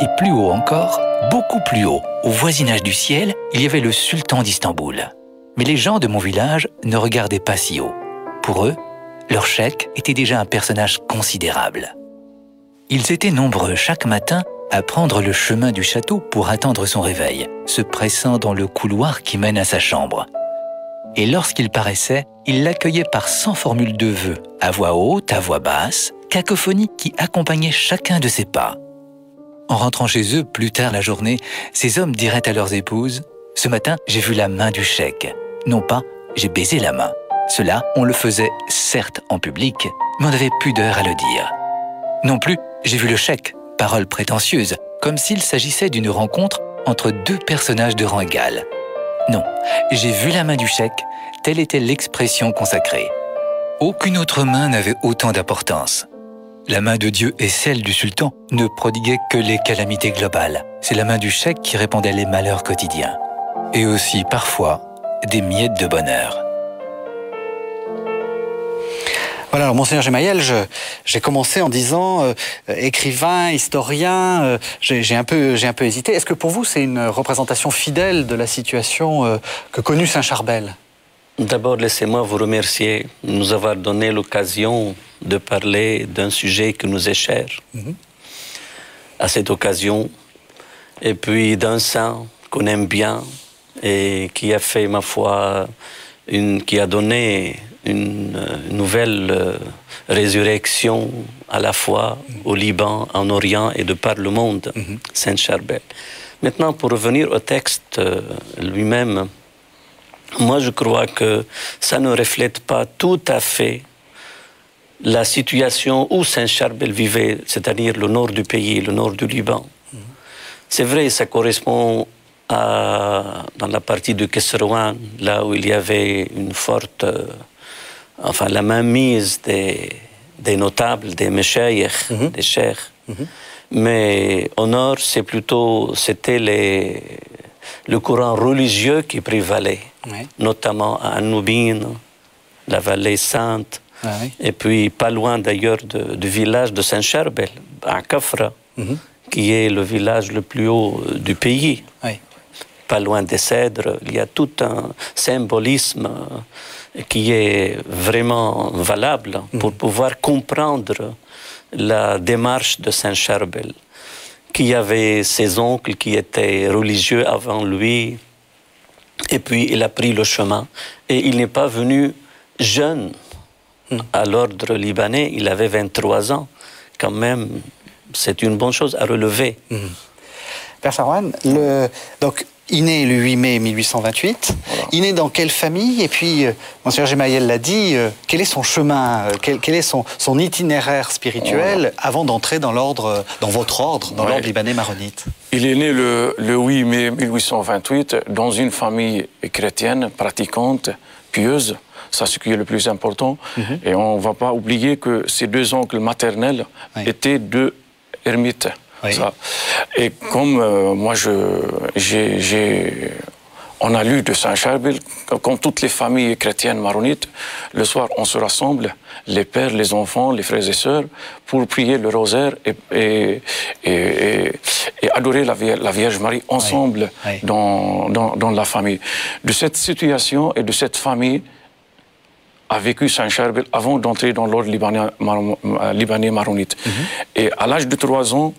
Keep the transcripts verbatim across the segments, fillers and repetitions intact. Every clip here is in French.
Et plus haut encore, beaucoup plus haut, au voisinage du ciel, il y avait le sultan d'Istanbul. Mais les gens de mon village ne regardaient pas si haut. Pour eux, leur cheikh était déjà un personnage considérable. Ils étaient nombreux chaque matin à prendre le chemin du château pour attendre son réveil, se pressant dans le couloir qui mène à sa chambre. Et lorsqu'il paraissait, ils l'accueillaient par cent formules de vœux, à voix haute, à voix basse, cacophonie qui accompagnait chacun de ses pas. En rentrant chez eux plus tard la journée, ces hommes diraient à leurs épouses « Ce matin, j'ai vu la main du cheikh. Non pas, j'ai baisé la main. » Cela, on le faisait certes en public, mais on avait pudeur à le dire. Non plus, j'ai vu le cheikh, parole prétentieuse, comme s'il s'agissait d'une rencontre entre deux personnages de rang égal. Non, j'ai vu la main du cheikh, telle était l'expression consacrée. Aucune autre main n'avait autant d'importance. La main de Dieu et celle du sultan ne prodiguaient que les calamités globales. C'est la main du cheikh qui répandait les malheurs quotidiens. Et aussi, parfois, des miettes de bonheur. Voilà, alors Monseigneur Gemayel, je, j'ai commencé en disant euh, écrivain, historien, euh, j'ai, j'ai, un peu, j'ai un peu hésité. Est-ce que pour vous c'est une représentation fidèle de la situation euh, que connut Saint Charbel? D'abord, laissez-moi vous remercier de nous avoir donné l'occasion de parler d'un sujet qui nous est cher. Mm-hmm. À cette occasion, et puis d'un saint qu'on aime bien et qui a fait, ma foi, une, qui a donné une nouvelle euh, résurrection à la fois au Liban, en Orient et de par le monde, mm-hmm. Saint Charbel. Maintenant, pour revenir au texte euh, lui-même, moi je crois que ça ne reflète pas tout à fait la situation où Saint Charbel vivait, c'est-à-dire le nord du pays, le nord du Liban. Mm-hmm. C'est vrai, ça correspond à, dans la partie de Kesrouan, là où il y avait une forte... Euh, enfin la mainmise des, des notables, des méchaïrs, mm-hmm. des cheikhs. Mm-hmm. Mais au nord, c'est plutôt, c'était les, le courant religieux qui prévalait, oui. Notamment à Anoubine, la vallée sainte, ah, oui. Et puis pas loin d'ailleurs de, du village de Saint Charbel, à Kafra, mm-hmm. qui est le village le plus haut du pays. Oui. Pas loin des cèdres, il y a tout un symbolisme qui est vraiment valable pour pouvoir comprendre la démarche de Saint Charbel, qui avait ses oncles qui étaient religieux avant lui, et puis il a pris le chemin. Et il n'est pas venu jeune à l'ordre libanais, il avait vingt-trois ans. Quand même, c'est une bonne chose à relever. Mmh. Père Charouane, le... donc... il naît le huit mai mille huit cent vingt-huit. Voilà. Il naît dans quelle famille? Et puis, euh, Monseigneur Gemayel l'a dit, euh, quel est son chemin, euh, quel, quel est son, son itinéraire spirituel voilà. avant d'entrer dans l'ordre, dans votre ordre, dans ouais. l'ordre libanais maronite? Il est né le, le huit mai mille huit cent vingt-huit dans une famille chrétienne, pratiquante, pieuse. C'est ce qui est le plus important. Mm-hmm. Et on ne va pas oublier que ses deux oncles maternels oui. étaient deux ermites. Oui. Ça. Et comme euh, moi, je, j'ai, j'ai, on a lu de Saint Charbel, comme toutes les familles chrétiennes maronites, le soir, on se rassemble, les pères, les enfants, les frères et sœurs, pour prier le rosaire et, et, et, et, et adorer la, la Vierge Marie ensemble oui. Oui. Dans, dans, dans la famille. De cette situation et de cette famille a vécu Saint Charbel avant d'entrer dans l'ordre libanais, mar, libanais maronite. Mm-hmm. Et à l'âge de trois ans,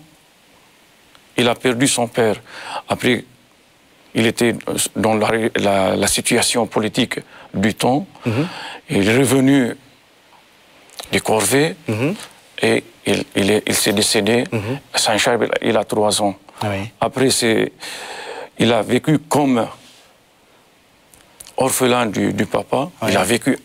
il a perdu son père. Après, il était dans la, la, la situation politique du temps. Mm-hmm. Il est revenu du corvée mm-hmm. et il, il, est, il s'est décédé. Mm-hmm. Saint Charbel, il a trois ans. Ah oui. Après, c'est, il a vécu comme orphelin du, du papa. Oui. Il a vécu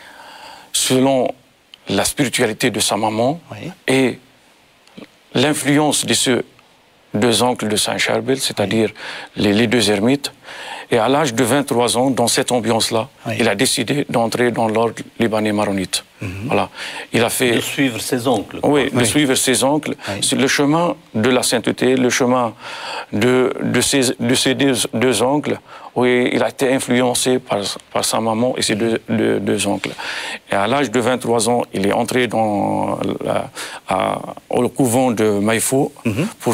selon la spiritualité de sa maman oui. et l'influence de ce deux oncles de Saint Charbel, c'est-à-dire les, les deux ermites. Et à l'âge de vingt-trois ans, dans cette ambiance-là, oui. il a décidé d'entrer dans l'ordre libanais maronite. Mm-hmm. Voilà. Il a fait... De suivre ses oncles. Oui, oui, de suivre ses oncles. Oui. C'est le chemin de la sainteté, le chemin de, de, ses, de ses deux, deux oncles, où il a été influencé par, par sa maman et ses deux, deux, deux oncles. Et à l'âge de vingt-trois ans, il est entré dans la, à, au couvent de Maïfo mm-hmm. pour